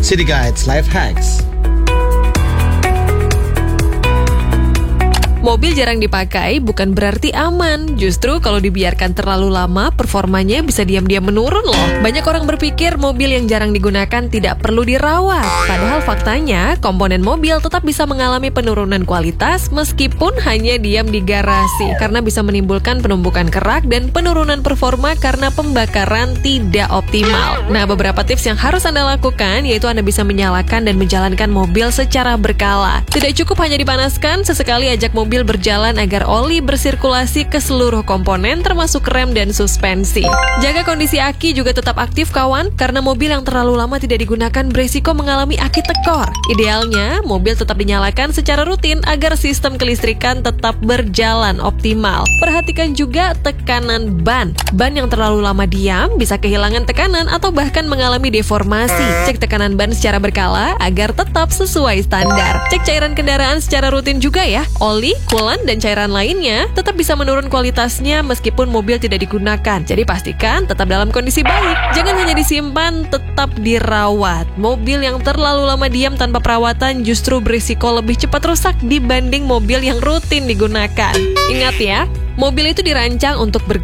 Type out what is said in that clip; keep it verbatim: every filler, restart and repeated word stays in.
City Guides Life Hacks. Mobil jarang dipakai bukan berarti aman. Justru kalau dibiarkan terlalu lama, performanya bisa diam-diam menurun loh. Banyak orang berpikir mobil yang jarang digunakan tidak perlu dirawat. Padahal faktanya, komponen mobil tetap bisa mengalami penurunan kualitas meskipun hanya diam di garasi. Karena bisa menimbulkan penumbukan kerak dan penurunan performa karena pembakaran tidak optimal. Nah, beberapa tips yang harus Anda lakukan yaitu Anda bisa menyalakan dan menjalankan mobil secara berkala. Tidak cukup hanya dipanaskan, sesekali ajak mobil Mobil berjalan agar oli bersirkulasi ke seluruh komponen termasuk rem dan suspensi. Jaga kondisi aki juga tetap aktif kawan, karena mobil yang terlalu lama tidak digunakan beresiko mengalami aki tekor. Idealnya, mobil tetap dinyalakan secara rutin agar sistem kelistrikan tetap berjalan optimal. Perhatikan juga tekanan ban. Ban yang terlalu lama diam bisa kehilangan tekanan atau bahkan mengalami deformasi. Cek tekanan ban secara berkala agar tetap sesuai standar. Cek cairan kendaraan secara rutin juga ya. Oli, coolant, dan cairan lainnya tetap bisa menurun kualitasnya meskipun mobil tidak digunakan. Jadi pastikan tetap dalam kondisi baik. Jangan hanya disimpan, tetap dirawat. Mobil yang terlalu lama diam tanpa perawatan justru berisiko lebih cepat rusak dibanding mobil yang rutin digunakan. Ingat ya, mobil itu dirancang untuk bergerak